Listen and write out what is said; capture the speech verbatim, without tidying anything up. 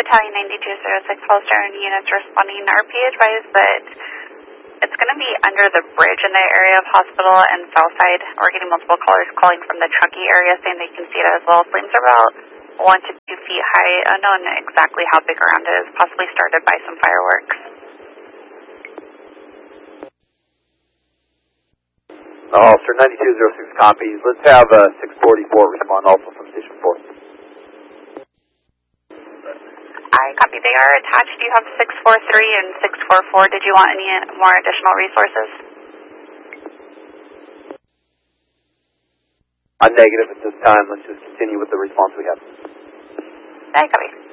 Battalion ninety-two oh six Holster and units responding. R P advised that it's going to be under the bridge in the area of Hospital and Southside. We're getting multiple callers calling from the Truckee area saying they can see it as well. Flames are about one to two feet high. Unknown exactly how big around it is, possibly started by some fireworks. Officer ninety-two oh six copies. Let's have uh, six forty-four respond also from Station four. I copy. They are attached. You have six four three and six four four. Did you want any more additional resources? I'm negative at this time. Let's just continue with the response we have. I copy.